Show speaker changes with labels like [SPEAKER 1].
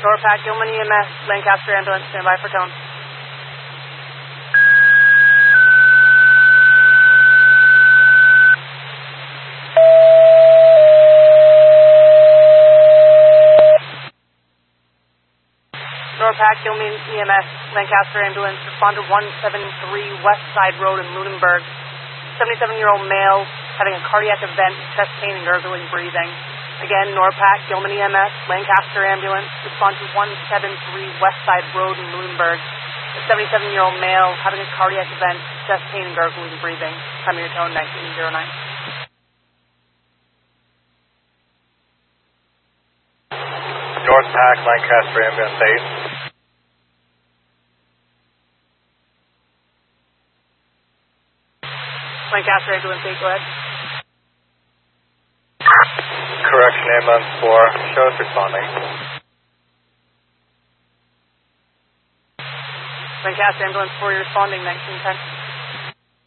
[SPEAKER 1] Norpac, Gilman EMS, Lancaster ambulance, stand by for tone. Norpac, Gilman EMS, Lancaster ambulance, respond to 173 West Side Road in Lunenburg. 77-year-old male having a cardiac event, chest pain and gurgling breathing. Again, Norpac, Gilman EMS, Lancaster ambulance, respond to 173 West Side Road in Lunenburg. A 77-year-old male having a cardiac event, chest pain and gurgling breathing. Time your tone 1909.
[SPEAKER 2] Norpac, Lancaster ambulance
[SPEAKER 1] 8. Lancaster ambulance 8, go ahead.
[SPEAKER 2] Correction, ambulance 4, show us responding.
[SPEAKER 1] Lancaster ambulance 4, you're responding 1910.